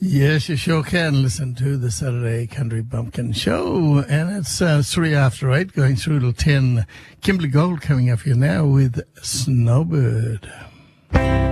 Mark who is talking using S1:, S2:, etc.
S1: Yes, you sure can listen to the Saturday Country Bumpkin Show. And it's 3 after 8, going through till 10. Kimberly Gold coming up here now with Snowbird.